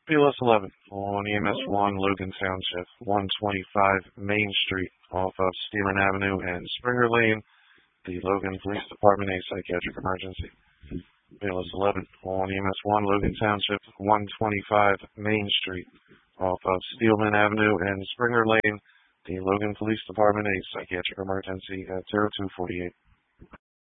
BLS 11 on EMS 1, Logan Township, 125 Main Street, off of Steeman Avenue and Springer Lane. The Logan Police Department, a psychiatric emergency. BLS 11 on EMS 1, Logan Township, 125 Main Street, off of Steelman Avenue and Springer Lane. The Logan Police Department, a psychiatric emergency at 0248.